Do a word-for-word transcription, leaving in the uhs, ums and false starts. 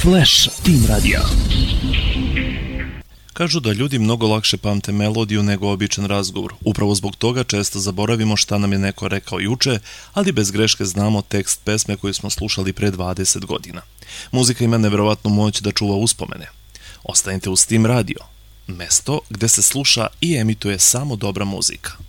Flash Team Radio. Kažu da ljudi mnogo lakše pamte melodiju nego običan razgovor. Upravo zbog toga često zaboravimo šta nam je neko rekao juče, ali bez greške znamo tekst pesme koju smo slušali pre dvadeset godina. Muzika ima neverovatnu moć da čuva uspomene. Ostanite uz Team Radio, mesto gde se sluša i emituje samo dobra muzika.